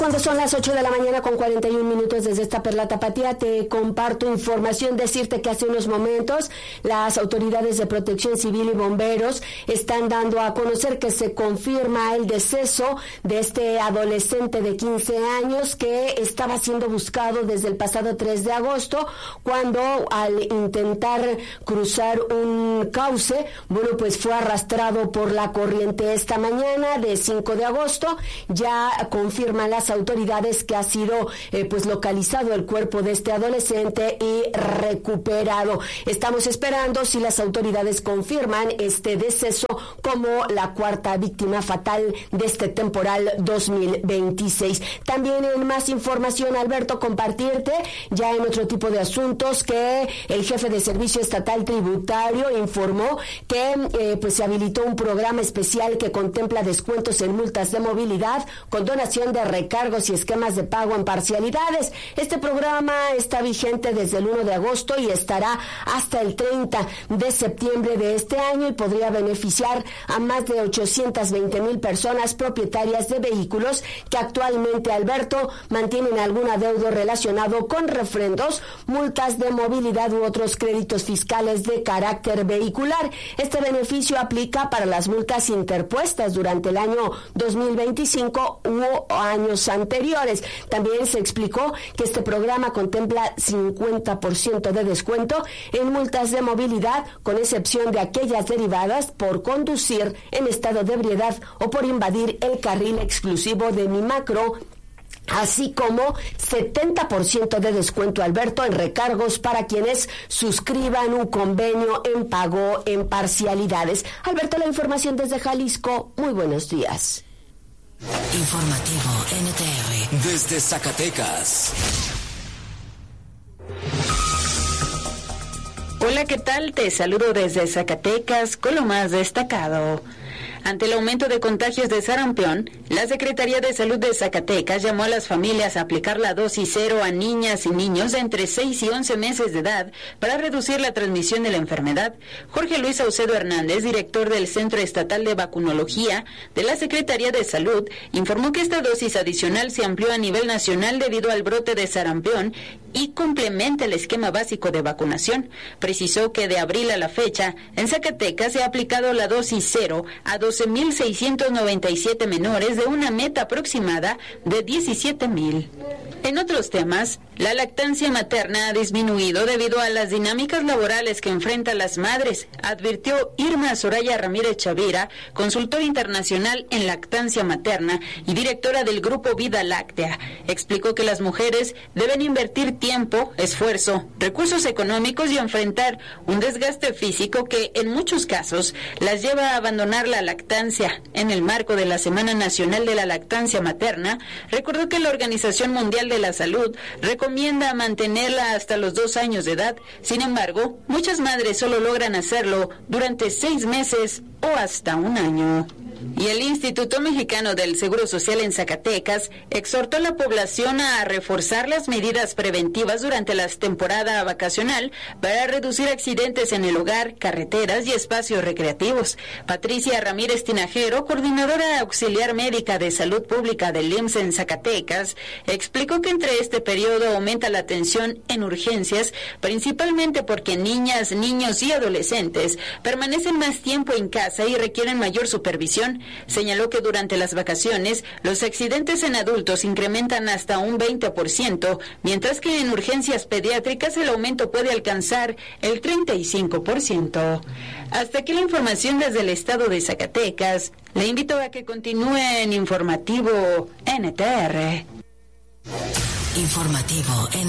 Cuando son las 8 de la mañana con 41 minutos desde esta Perla Tapatía, te comparto información, decirte que hace unos momentos las autoridades de protección civil y bomberos están dando a conocer que se confirma el deceso de este adolescente de 15 años que estaba siendo buscado desde el pasado 3 de agosto, cuando al intentar cruzar un cauce, pues fue arrastrado por la corriente. Esta mañana de 5 de agosto ya confirman las autoridades que ha sido localizado el cuerpo de este adolescente y recuperado. Estamos esperando si las autoridades confirman este deceso como la cuarta víctima fatal de este temporal 2026. También en más información, Alberto, compartirte ya en otro tipo de asuntos que el jefe de Servicio Estatal Tributario informó que se habilitó un programa especial que contempla descuentos en multas de movilidad con donación de recargos y esquemas de pago en parcialidades. Este programa está vigente desde el 1 de agosto y estará hasta el 30 de septiembre de este año y podría beneficiar a más de 820,000 personas propietarias de vehículos que actualmente, Alberto, mantienen algún adeudo relacionado con refrendos, multas de movilidad u otros créditos fiscales de carácter vehicular. Este beneficio aplica para las multas interpuestas durante el año 2025 u años anteriores. También se explicó que este programa contempla 50% de descuento en multas de movilidad, con excepción de aquellas derivadas por conducir en estado de ebriedad o por invadir el carril exclusivo de Mimacro, así como 70% de descuento, Alberto, en recargos para quienes suscriban un convenio en pago en parcialidades. Alberto, la información desde Jalisco. Muy buenos días. Informativo NTR desde Zacatecas. Hola, ¿qué tal? Te saludo desde Zacatecas con lo más destacado. Ante el aumento de contagios de sarampión, la Secretaría de Salud de Zacatecas llamó a las familias a aplicar la dosis 0 a niñas y niños de entre 6 y 11 meses de edad para reducir la transmisión de la enfermedad. Jorge Luis Saucedo Hernández, director del Centro Estatal de Vacunología de la Secretaría de Salud, informó que esta dosis adicional se amplió a nivel nacional debido al brote de sarampión y complementa el esquema básico de vacunación. Precisó que de abril a la fecha, en Zacatecas se ha aplicado la dosis 0 a 12,697 menores de una meta aproximada de 17,000. En otros temas, la lactancia materna ha disminuido debido a las dinámicas laborales que enfrentan las madres, advirtió Irma Soraya Ramírez Chavira, consultora internacional en lactancia materna y directora del Grupo Vida Láctea. Explicó que las mujeres deben invertir tiempo, esfuerzo, recursos económicos y enfrentar un desgaste físico que en muchos casos las lleva a abandonar la lactancia. En el marco de la Semana Nacional de la Lactancia Materna, recordó que la Organización Mundial de la Salud recomienda mantenerla hasta los 2 años de edad. Sin embargo, muchas madres solo logran hacerlo durante 6 meses o hasta 1 año. Y el Instituto Mexicano del Seguro Social en Zacatecas exhortó a la población a reforzar las medidas preventivas durante la temporada vacacional para reducir accidentes en el hogar, carreteras y espacios recreativos. Patricia Ramírez Tinajero, coordinadora auxiliar médica de salud pública del IMSS en Zacatecas, explicó que entre este periodo aumenta la atención en urgencias, principalmente porque niñas, niños y adolescentes permanecen más tiempo en casa y requieren mayor supervisión. Señaló que durante las vacaciones los accidentes en adultos incrementan hasta un 20%, mientras que en urgencias pediátricas el aumento puede alcanzar el 35%. Hasta aquí la información desde el estado de Zacatecas. Le invito a que continúe en Informativo NTR. Informativo NTR.